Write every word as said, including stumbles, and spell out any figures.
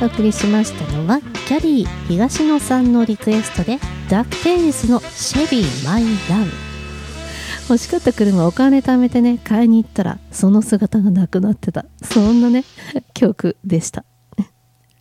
お送りしましたのはキャリー東野さんのリクエストでダックテイルズのシェビーマイラブ。欲しかった車お金貯めてね買いに行ったらその姿がなくなってた、そんなね曲でした。